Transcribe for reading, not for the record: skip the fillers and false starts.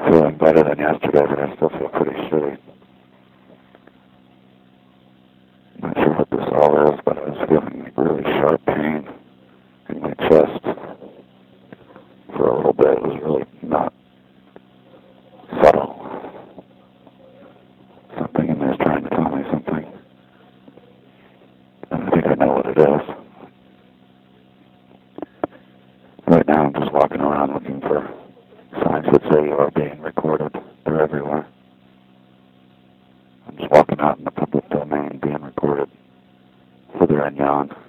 Feeling better than yesterday, but I still feel pretty shitty. Not sure what this all is, but I was feeling like really sharp pain in my chest for a little bit. It was really not subtle. Something in there is trying to tell me something. And I think I know what it is. Right now I'm just walking around looking for signs that say you are being recorded. They're everywhere. I'm just walking out in the public domain being recorded. Further and yon.